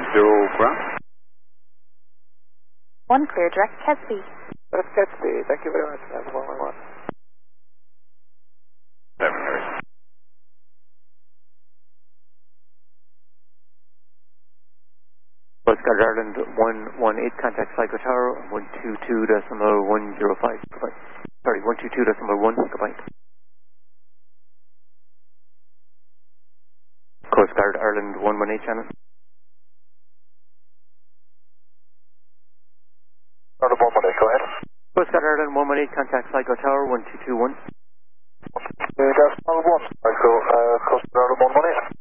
ground. 1 clear, direct Kedsby. That's Kedsby. Thank you very much. That's the one we want. 7 Harry. Coast Guard Ireland 118, contact Sligo Tower, 122.105, goodbye. Sorry, 122.1, goodbye. Coast Guard Ireland 118, Shannon. Ireland 118, go ahead. Coast Guard Ireland 118, contact Sligo Tower, 1221. That's Ireland 1, Sligo, Coast Guard Ireland 118.